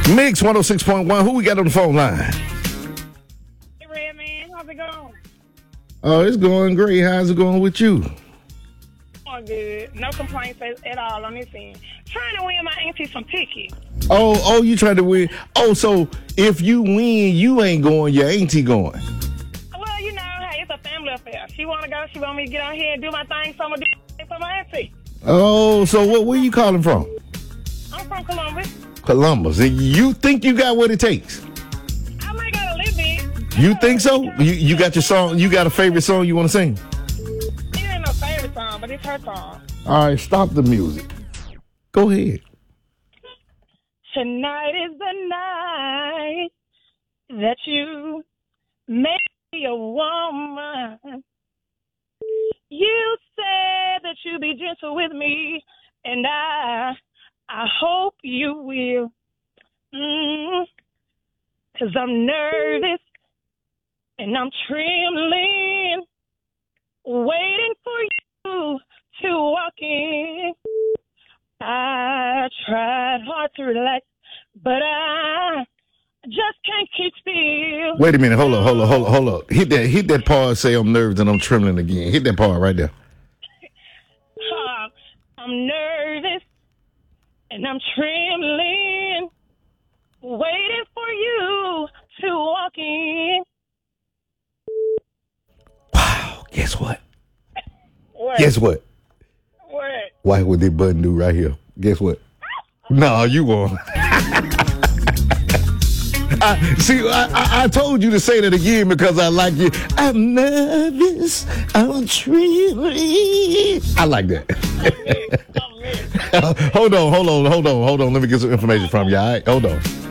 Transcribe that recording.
Mix 106.1. Who we got on the phone line? Hey, Red Man, how's it going? Oh, it's going great. How's it going with you? Going good. No complaints at all on this end. Trying to win my auntie some tickets. Oh, you trying to win. Oh, so if you win, you ain't going, your auntie going. Well, you know, hey, it's a family affair. She want to go. She want me to get on here and do my thing, so I'm going to do it for my auntie. Oh, so where you calling from? I'm from Columbus. Columbus. And you think you got what it takes? I might got a little bit. You think so? You got your song, you got a favorite song you want to sing? It ain't no favorite song, but it's her song. All right, stop the music. Go ahead. Tonight is the night that you made me a woman. You said that you'd be gentle with me, and I hope you will. 'Cause I'm nervous and I'm trembling, waiting for you to walk in. I tried hard to relax, but I just can't keep still. Wait a minute. Hold up. Hit that pause. Say I'm nervous and I'm trembling again. Hit that pause right there. I'm nervous and I'm trembling, waiting for you to walk in. Wow. Guess what? What? Guess what? What? Why would that button do right here? Guess what? No, you won't. I told you to say that again because I like you. I'm nervous. I'm trembling. I like that. Hold on. Let me get some information from you. All right? Hold on.